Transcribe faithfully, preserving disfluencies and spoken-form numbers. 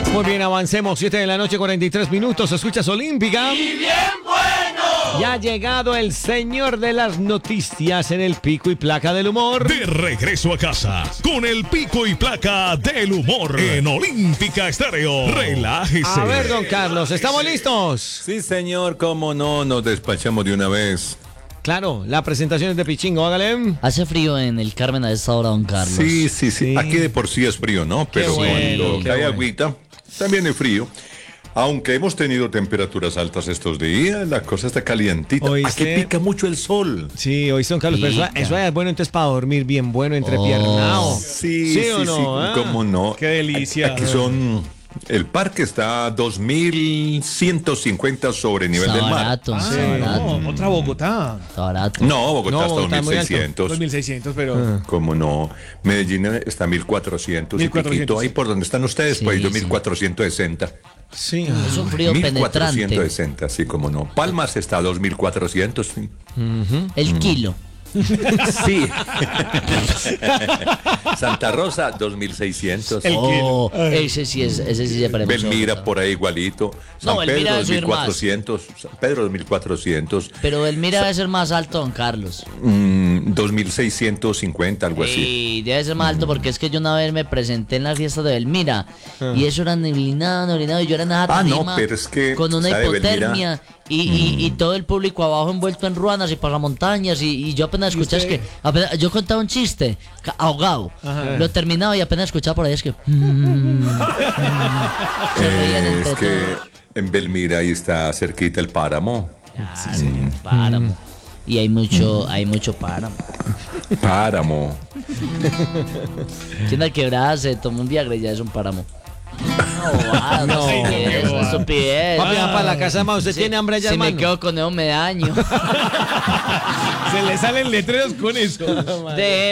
Muy bien, avancemos. siete de la noche, cuarenta y tres minutos. Escuchas Olímpica. ¡Y bien bueno! Ya ha llegado el señor de las noticias en el Pico y Placa del Humor. De regreso a casa con el Pico y Placa del Humor en Olímpica Estéreo. Relájese. A ver, don Carlos, ¿estamos listos? Sí, señor, cómo no, nos despachamos de una vez. Claro, la presentación es de Pichingo, hágale. Hace frío en el Carmen a esta hora, don Carlos. Sí, sí, sí, Sí. aquí de por sí es frío, ¿no? Pero bueno, cuando qué cae bueno. agüita, también es frío. Aunque hemos tenido temperaturas altas estos días, la cosa está calientita. ¿Oíste? Aquí pica mucho el sol. Sí, hoy don Carlos, pero eso, Pica. eso es bueno entonces para dormir bien bueno, entrepiernado. Oh. Sí, ¿Sí sí, o no, sí, ah? cómo no. Qué delicia. Aquí son... El parque está a dos mil ciento cincuenta sobre nivel Está del mar. barato, Ah, está barato. no, otra Bogotá. Está barato. No, Bogotá No, está a Bogotá es muy alto. dos mil seiscientos. dos mil seiscientos, pero... ¿Cómo no? Medellín está a mil cuatrocientos y mil cuatrocientos. piquito. Ahí por donde están ustedes, Sí, pues yo sí. mil cuatrocientos sesenta. Sí. Es un frío mil penetrante. cuatrocientos sesenta, sí, como no. Palmas está a dos mil cuatrocientos. Sí. El kilo. Sí. Santa Rosa, dos mil seiscientos. El Oh, ese sí es, ese sí se parece. Belmira por ahí igualito. San No, Elmira Pedro, debe subir dos mil cuatrocientos. San Pedro, dos mil cuatrocientos. Pero el mira debe ser más alto, don Carlos. Mm, dos mil seiscientos cincuenta, algo así. Sí, debe ser más alto porque es que yo una vez me presenté en la fiesta de Belmira y eso era neblinado, neblinado y yo era en esa Ah, no, tarima pero es que, con una ¿sabe, hipotermia Belmira? y, y, y todo el público abajo envuelto en ruanas y pasamontañas y, y yo apenas escuchaba es que apenas- yo contaba un chiste ca- ahogado, lo terminaba y apenas escuchaba por ahí es que mm, se reían Eh, entre es que todos. en Belmira ahí está cerquita el páramo. Ah, sí, páramo. Y hay mucho, hay mucho páramo. Páramo. Si en la quebrada se toma un Viagra y ya es un páramo. No, ah, no, No. estupidez, una estupidez. Papi, va para la casa más. ¿Usted tiene hambre ya, Si me hermano? quedo con eso me daño. Se le salen letreros con eso. De